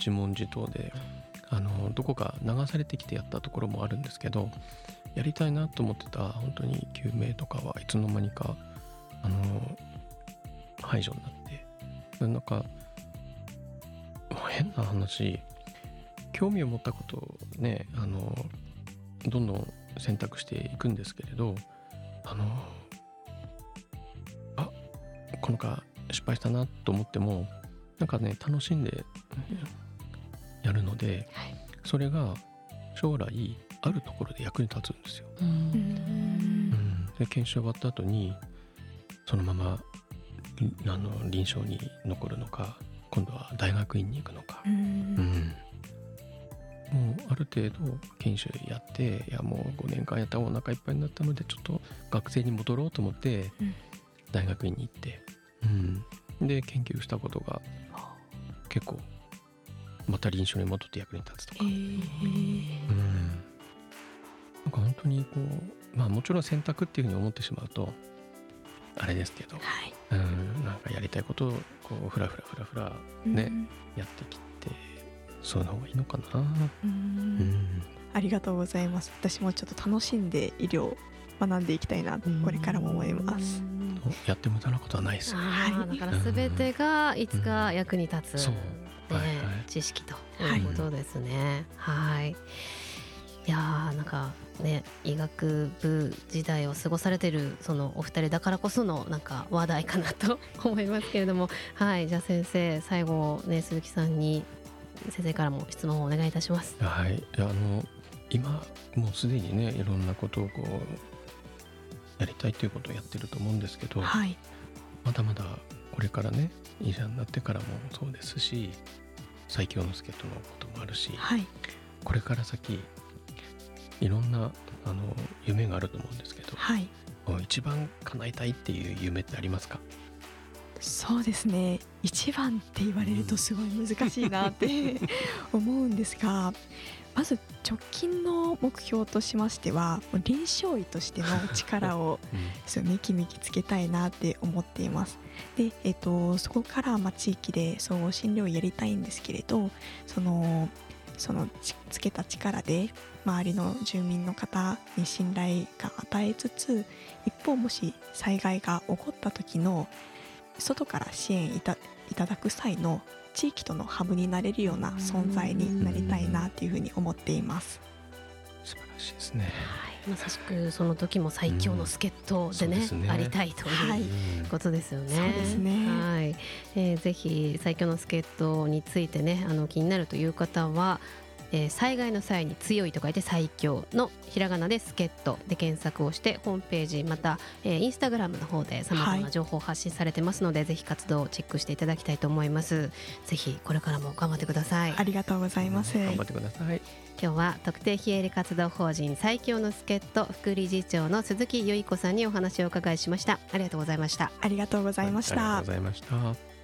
自問自答でどこか流されてきてやったところもあるんですけど、やりたいなと思ってた本当に救命とかはいつの間にか排除になって、なんか変な話、興味を持ったことをねどんどん選択していくんですけれど、このか失敗したなと思ってもなんかね楽しんでやるので、 はい、 それが将来あるところで役に立つんですよ。で研修終わった後にそのまま臨床に残るのか、今度は大学院に行くのか、もうある程度研修やって、いやもう5年間やったらお腹いっぱいになったのでちょっと学生に戻ろうと思って大学院に行って、で研究したことが結構また臨床に戻って役に立つとか、なんか本当にこう、もちろん選択っていうふうに思ってしまうとあれですけど、なんかやりたいことをこうフラフラね、やってきてそういうの方がいいのかな。 ありがとうございます。私もちょっと楽しんで医療を学んでいきたいなとこれからも思います。 やって無駄なことはないですよ。 だから全てがいつか役に立つ、知識ということですね。いやなんかね、医学部時代を過ごされているそのお二人だからこそのなんか話題かなと思いますけれども、じゃあ先生最後ね、鈴木さんに先生からも質問をお願いいたします。 今もうすでにねいろんなことをこうやりたいということをやってると思うんですけど、まだまだこれからね医者になってからもそうですし、最強の助っ人のこともあるし、これから先いろんな夢があると思うんですけど、一番叶えたいっていう夢ってありますか？ そうですね、一番って言われるとすごい難しいなって思うんですが、まず直近の目標としましては臨床医としての力をめきめきつけたいなって思っています。で、そこから地域で総合診療をやりたいんですけれど、そのつけた力で周りの住民の方に信頼が与えつつ、一方もし災害が起こった時の外から支援いただく際の地域とのハブになれるような存在になりたいなというふうに思っています。 素晴らしいですね。 まさしくその時も最強の助っ人でね、ありたいということですよね。 そうですね。 ぜひ最強の助っ人についてね気になるという方は、災害の際に強いと書いて最強のひらがなで助っ人で検索をしてホームページまた、インスタグラムの方で様々な情報を発信されてますので、ぜひ活動をチェックしていただきたいと思います。ぜひこれからも頑張ってください。 ありがとうございます。 頑張ってください。 今日は特定非営利活動法人最強の助っ人副理事長の鈴木由衣子さんにお話をお伺いしました。ありがとうございました。 ありがとうございました。 ありがとうございました。